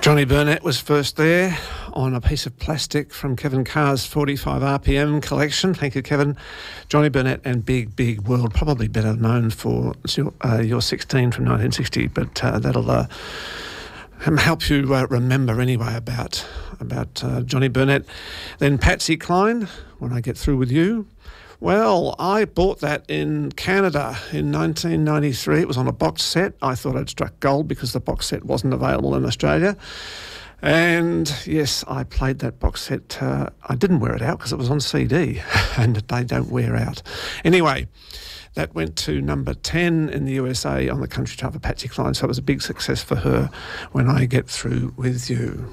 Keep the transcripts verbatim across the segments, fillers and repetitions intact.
Johnny Burnett was first there on a piece of plastic from Kevin Carr's forty-five R P M collection. Thank you, Kevin. Johnny Burnett and Big, Big World, probably better known for uh, You're sixteen from nineteen sixty, but uh, that'll uh, help you uh, remember anyway about, about uh, Johnny Burnett. Then Patsy Cline, When I Get Through With You. Well, I bought that in Canada in nineteen ninety-three. It was on a box set. I thought I'd struck gold because the box set wasn't available in Australia. And yes, I played that box set. Uh, I didn't wear it out because it was on C D and they don't wear out. Anyway, that went to number ten in the U S A on the country chart for Patsy Cline. So it was a big success for her, When I Get Through With You.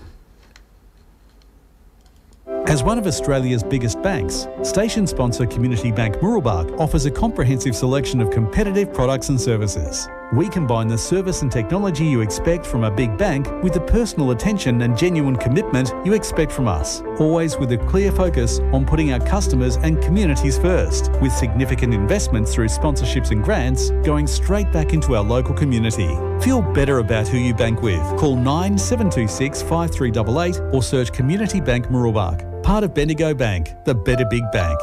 As one of Australia's biggest banks, station sponsor Community Bank Mooroolbark offers a comprehensive selection of competitive products and services. We combine the service and technology you expect from a big bank with the personal attention and genuine commitment you expect from us, always with a clear focus on putting our customers and communities first, with significant investments through sponsorships and grants going straight back into our local community. Feel better about who you bank with. Call nine seven two six, five three eight eight or search Community Bank Mooroolbark, part of Bendigo Bank, the better big bank.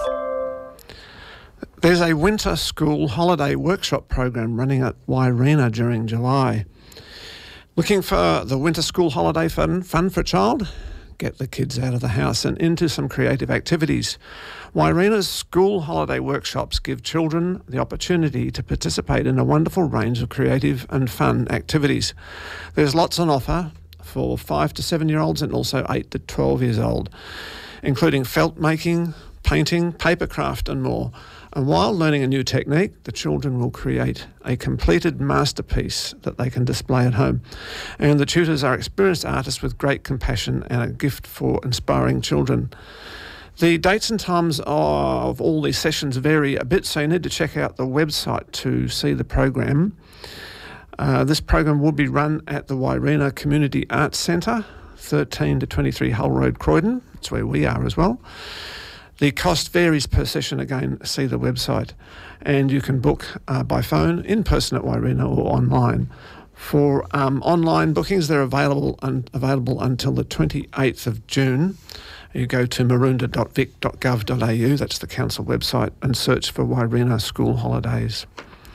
There's a winter school holiday workshop program running at Wairena during July. Looking for the winter school holiday fun, fun for a child? Get the kids out of the house and into some creative activities. Wairena's school holiday workshops give children the opportunity to participate in a wonderful range of creative and fun activities. There's lots on offer for five to seven year olds and also eight to twelve years old, including felt making, painting, paper craft and more. And while learning a new technique, the children will create a completed masterpiece that they can display at home. And the tutors are experienced artists with great compassion and a gift for inspiring children. The dates and times of all these sessions vary a bit, so you need to check out the website to see the program. Uh, this program will be run at the Wairena Community Arts Centre, thirteen to twenty-three Hull Road, Croydon. That's where we are as well. The cost varies per session. Again, see the website. And you can book uh, by phone, in person at Wairena or online. For um, online bookings, they're available un- available until the twenty-eighth of June. You go to maroondah dot vic dot gov dot a u, that's the council website, and search for Wairena School Holidays.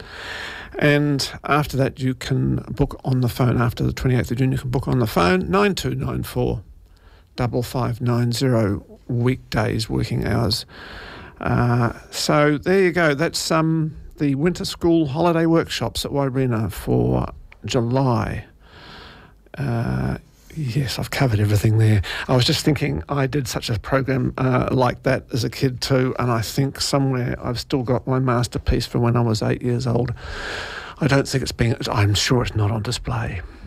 And after that, you can book on the phone. After the twenty-eighth of June, you can book on the phone, nine two nine four, five five nine zero, weekdays, working hours. Uh, so there you go. That's um, the winter school holiday workshops at Wairena for July. Uh, yes, I've covered everything there. I was just thinking I did such a program uh, like that as a kid too, and I think somewhere I've still got my masterpiece from when I was eight years old. I don't think it's being, I'm sure it's not on display.